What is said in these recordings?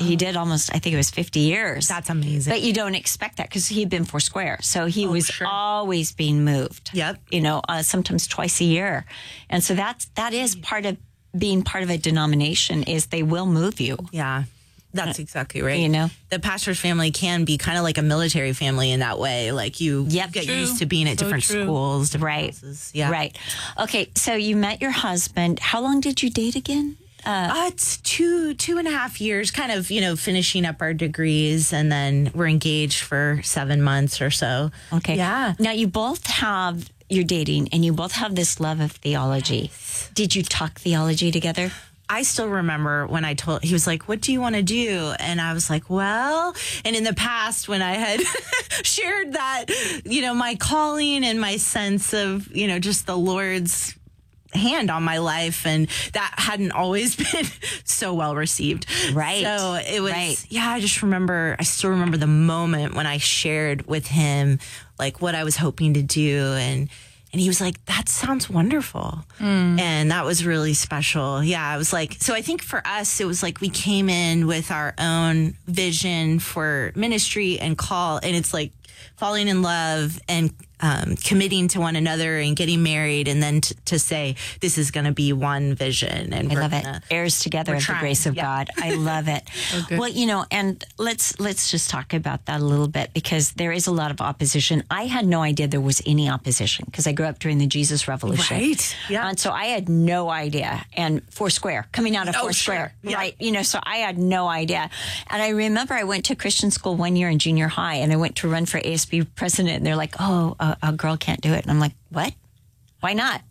He did almost, I think it was 50 years. That's amazing. But you don't expect that because he'd been Foursquare. So he was always being moved. Yep. Sometimes twice a year. And so that is part of being part of a denomination is they will move you. Yeah. That's exactly right. The pastor's family can be kind of like a military family in that way. Like you get used to being at different schools, different houses. Yeah. Right. Okay. So you met your husband. How long did you date again? It's 2.5 years, kind of, finishing up our degrees, and then we're engaged for 7 months or so. Okay. Yeah. Now you both you're dating and you both have this love of theology. Did you talk theology together? I still remember when he was like, what do you want to do? And I was like, well, and in the past when I had shared that, my calling and my sense of, just the Lord's hand on my life, and that hadn't always been so well received. Right. So it was, I still remember the moment when I shared with him like what I was hoping to do. And he was like, that sounds wonderful. And that was really special. Yeah, I was like, so I think for us, it was like we came in with our own vision for ministry and call. And it's like falling in love and committing to one another and getting married, and then to say this is going to be one vision. And I love it. Heirs together of the grace of God. I love it. Okay. Well, and let's just talk about that a little bit, because there is a lot of opposition. I had no idea there was any opposition because I grew up during the Jesus Revolution. Right. Yeah. And so I had no idea. And Foursquare, coming out of Foursquare, right? So I had no idea. And I remember I went to Christian school one year in junior high, and I went to run for ASB president, and they're like, oh, a girl can't do it. And I'm like, what? Why not?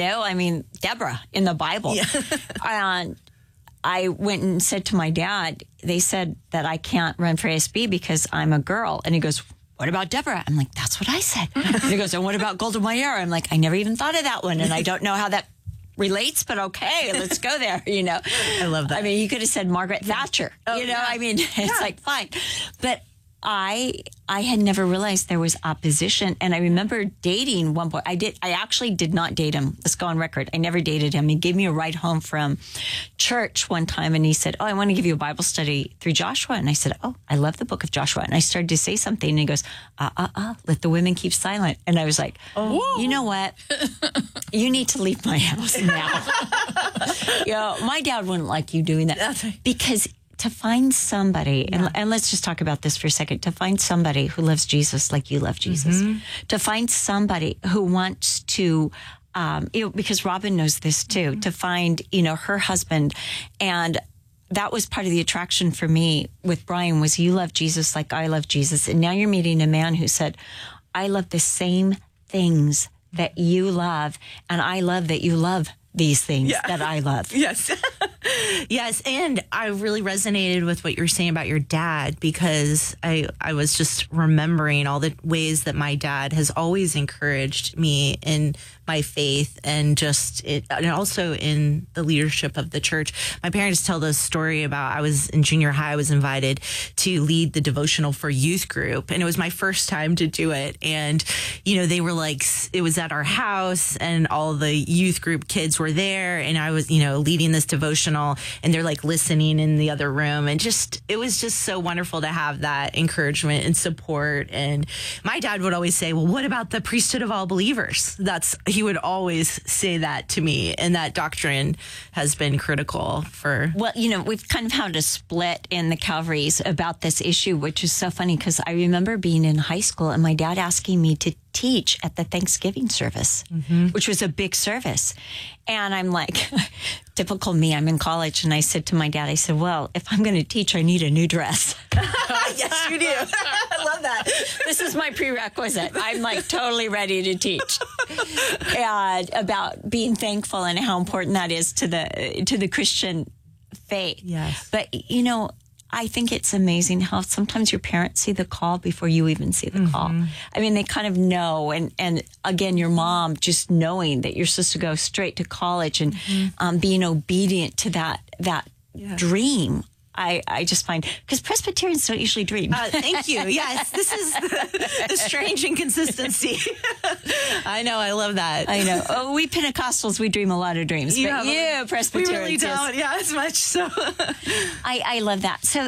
Deborah in the Bible. Yeah. And I went and said to my dad, they said that I can't run for ASB because I'm a girl. And he goes, what about Deborah? I'm like, that's what I said. And he goes, and what about Golda Meir? I'm like, I never even thought of that one. And I don't know how that relates, but okay, let's go there, I love that. You could have said Margaret Thatcher, it's like, fine. But I had never realized there was opposition. And I remember dating one boy. I actually did not date him. Let's go on record. I never dated him. He gave me a ride home from church one time, and he said, oh, I want to give you a Bible study through Joshua. And I said, oh, I love the book of Joshua. And I started to say something, and he goes, let the women keep silent. And I was like, you know what? You need to leave my house now. My dad wouldn't like you doing that. Because to find somebody, and let's just talk about this for a second, to find somebody who loves Jesus like you love Jesus, to find somebody who wants to, because Robin knows this too, to find, her husband. And that was part of the attraction for me with Brian, was you love Jesus like I love Jesus. And now you're meeting a man who said, I love the same things that you love, and I love that you love these things that I love. Yes. Yes. And I really resonated with what you were saying about your dad, because I was just remembering all the ways that my dad has always encouraged me in my faith, and also in the leadership of the church. My parents tell this story about, I was in junior high, I was invited to lead the devotional for youth group, and it was my first time to do it. And, they were like, it was at our house, and all the youth group kids were there, and I was, leading this devotional, and they're like listening in the other room. And it was just so wonderful to have that encouragement and support. And my dad would always say, well, what about the priesthood of all believers? He would always say that to me. And that doctrine has been critical for... Well, we've kind of had a split in the Calvaries about this issue, which is so funny, because I remember being in high school and my dad asking me to teach at the Thanksgiving service, which was a big service. And I'm like, typical me, I'm in college. And I said to my dad, I said, well, if I'm going to teach, I need a new dress. Yes, you do. I love that. This is my prerequisite. I'm like totally ready to teach. And about being thankful and how important that is to the Christian faith. Yes. But, I think it's amazing how sometimes your parents see the call before you even see the call. They kind of know. And again, your mom just knowing that you're supposed to go straight to college and being obedient to that dream. I just find, because Presbyterians don't usually dream. Thank you. Yes, this is the strange inconsistency. I know. I love that. I know. Oh, we Pentecostals, we dream a lot of dreams. But you Presbyterians. We really don't. Yeah, as much so. I love that. So